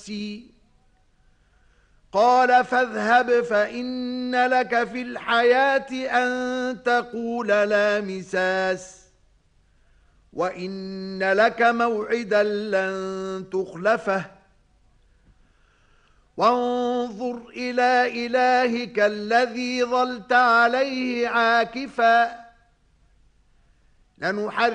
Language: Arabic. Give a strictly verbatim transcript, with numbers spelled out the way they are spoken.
قال فاذهب فإن لك في الحياة أن تقول لا مساس وإن لك موعدا لن تخلفه وانظر إلى إلهك الذي ظلت عليه عاكفا لنحرقنه